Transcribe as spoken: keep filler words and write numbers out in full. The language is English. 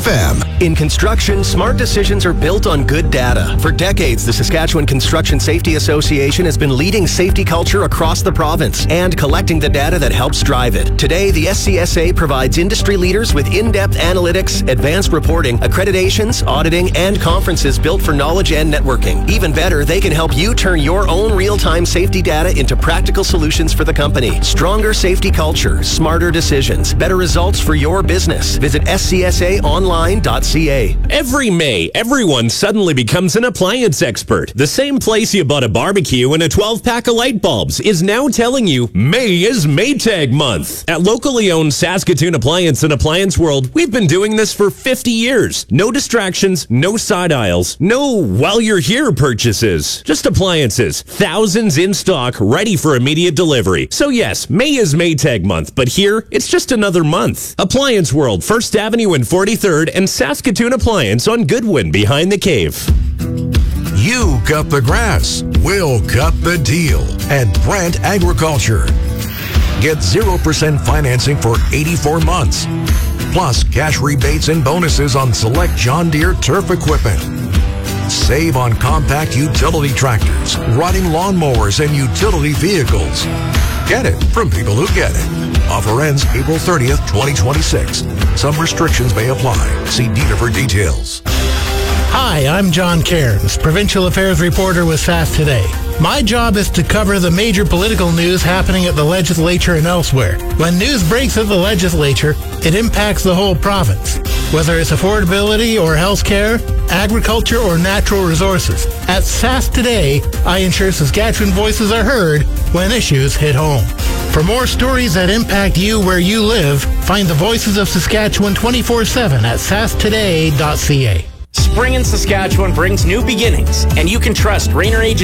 F M. In construction, smart decisions are built on good data. For decades, the Saskatchewan Construction Safety Association has been leading safety culture across the province and collecting the data that helps drive it. Today, the S C S A provides industry leaders with in-depth analytics, advanced reporting, accreditations, auditing, and conferences built for knowledge and networking. Even better, they can help you turn your own real-time safety data into practical solutions for the company. Stronger safety culture, smarter decisions, better results for your business. Visit S C S A online dot C A. Every May, everyone suddenly becomes an appliance expert. The same place you bought a barbecue and a twelve-pack of light bulbs is now telling you May is Maytag month. At locally owned Saskatoon Appliance and Appliance World, we've been doing this for fifty years. No distractions, no side aisles, no while you're here purchases. Just appliances, thousands in stock, ready for immediate delivery. So yes, May is Maytag month, but here, it's just another month. Appliance World, First Avenue and forty-third, and Saskatoon Appliance on Goodwin behind the cave. You cut the grass, we'll cut the deal at Brant Agriculture. Get zero percent financing for eighty-four months, plus cash rebates and bonuses on select John Deere turf equipment. Save on compact utility tractors, riding lawnmowers, and utility vehicles. Get it from people who get it. Offer ends April thirtieth, twenty twenty-six. Some restrictions may apply. See dealer for details. Hi, I'm John Cairns, Provincial Affairs Reporter with S A S Today. My job is to cover the major political news happening at the legislature and elsewhere. When news breaks at the legislature, it impacts the whole province. Whether it's affordability or health care, agriculture or natural resources. At S A S Today, I ensure Saskatchewan voices are heard when issues hit home. For more stories that impact you where you live, find the Voices of Saskatchewan twenty-four seven at sask today dot c a. Spring in Saskatchewan brings new beginnings, and you can trust Rainer Agency